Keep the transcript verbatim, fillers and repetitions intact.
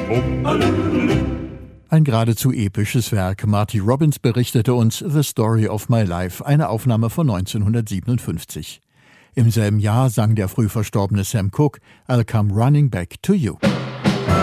Ein geradezu episches Werk. Marty Robbins berichtete uns The Story of My Life, eine Aufnahme von neunzehnhundertsiebenundfünfzig. Im selben Jahr sang der früh verstorbene Sam Cooke I'll Come Running Back to You.